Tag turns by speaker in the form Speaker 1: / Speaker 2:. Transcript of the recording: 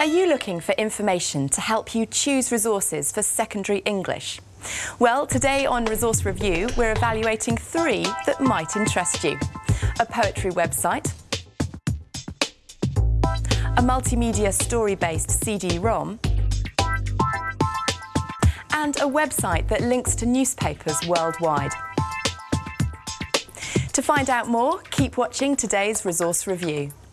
Speaker 1: Are you looking for information to help you choose resources for secondary English? Well, today on Resource Review, we're evaluating 3 that might interest you. A poetry website, a multimedia story-based CD-ROM, and a website that links to newspapers worldwide. To find out more, keep watching today's Resource Review.